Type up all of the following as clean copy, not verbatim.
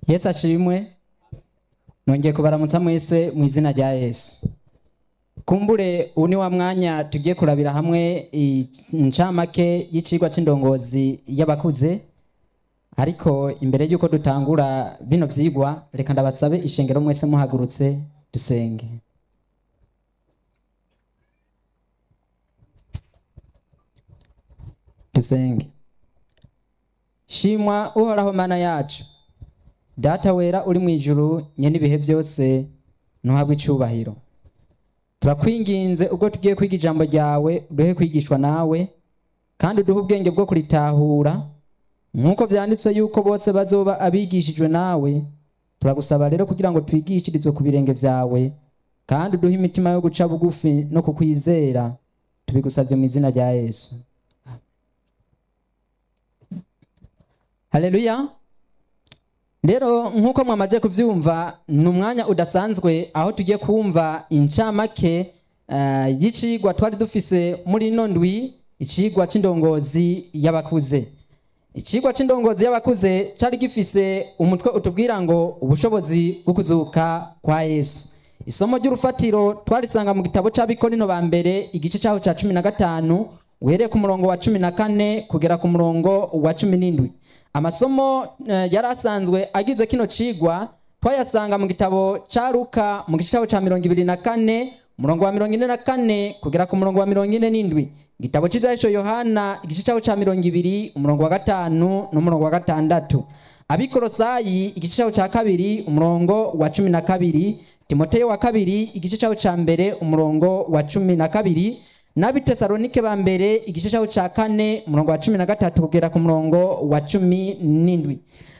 Yesu ashimwe. Nongeye kubaramutsa mwese mu izina rya Yesu. Kumbure uni wa mwanya tugiye kurabira hamwe incamake y'icigwa c'indongozi y'abakuze. Ariko imbere yuko dutangura bino vyigwa, reka ndabasabe ishengero mwese muhagurutse dusenge. Dusenge. Shimwa uhoraho mana yacu, Data wera uri mwijuru, nyene ibihe byose ntuhabwe icubahiro. Turakwinginze ubwo tugiye kwiga ijambo ryawe, duhe kwigishwa nawe kandi duhe ubwenge bwo kuritahura, nkuko vyanditswe yuko bose bazoba abigishijwe nawe. Turagusaba rero kugira ngo twigishirizwe ku birenge vyawe, kandi duhe imitima yo guca bugufi no kukwizera. Tubigusavye mu izina rya Yesu. Haleluya. Rero nkuko mwamaje kuvyumva, ni umwanya udasanzwe aho tugiye kumva incamake y'icigwa twari dufise muri ino ndwi, icigwa c'indongozi y'abakuze. Icigwa c'indongozi y'abakuze cari gifise umutwe utubwira ngo ubushobozi bwo kuzuka kwa Yesu. Isomo ry'urufatiro twarisanga mu gitabo c'Abikorino ba mbere igice cyaho ca 15 uhereye ku murongo wa 14 kugera ku murongo wa 17. Amasomo yarasanzwe agize kino cigwa twayasanga mu gitabo ca Luka mu gice cyaho ca 24 umurongo wa 44 kugera ku murongo wa 47. Igitabo c'Ivyahishuro Yohana igice cyaho ca 20 umurongo wa 5 n'umurongo wa 6. Abikolosayi igice cyaho ca 2 umurongo wa 12. Timoteyo wa 2 igice cyaho ca 1 umurongo wa 12. N'Abitesalonike ba mbere igice cyaho ca 4 umurongo wa 13 kugera ku murongo wa 17.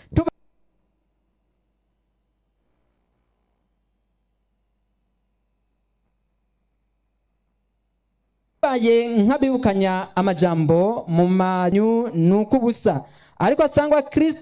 Tubaye nk'abibukanya amajambo mu manyu nuko ubusa, ariko asangwa Kristo